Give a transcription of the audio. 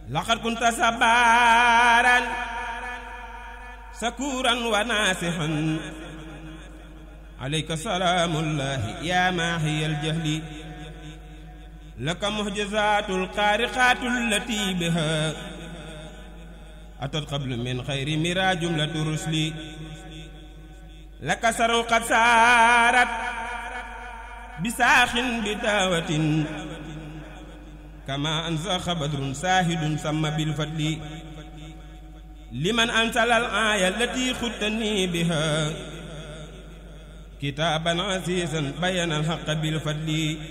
laqad kunta sabaran sakuran wa nasihan alayka salaamullahi ya maahiyal jahli laka mu'jizatul xaariqaatul lati biha atat qabla min xayri mira jumlatu rusli laka sarun qad saarat bisaaxin bidaawatin kama ansaxa badrun saahidun sama bil fadli liman ansala al aaya allati xuttani biha kitaaban asiisan bayana al haqqa bil fadli